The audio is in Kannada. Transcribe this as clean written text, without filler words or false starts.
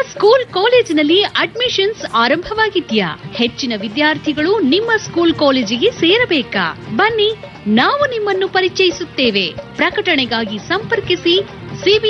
ಸ್ಕೂಲ್ ಕಾಲೇಜಿನಲ್ಲಿ ಅಡ್ಮಿಷನ್ಸ್ ಆರಂಭವಾಗಿದ್ಯಾ? ಹೆಚ್ಚಿನ ವಿದ್ಯಾರ್ಥಿಗಳು ನಿಮ್ಮ ಸ್ಕೂಲ್ ಕಾಲೇಜಿಗೆ ಸೇರಬೇಕಾ? ಬನ್ನಿ, ನಾವು ನಿಮ್ಮನ್ನು ಪರಿಚಯಿಸುತ್ತೇವೆ. ಪ್ರಕಟಣೆಗಾಗಿ ಸಂಪರ್ಕಿಸಿ